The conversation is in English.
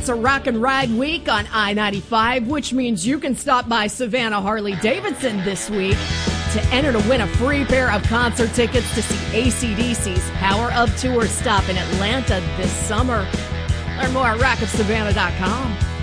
It's a rock and ride week on I-95, which means you can stop by Savannah Harley-Davidson this week to enter to win a free pair of concert tickets to see AC/DC's Power Up Tour stop in Atlanta this summer. Learn more at rockofsavannah.com.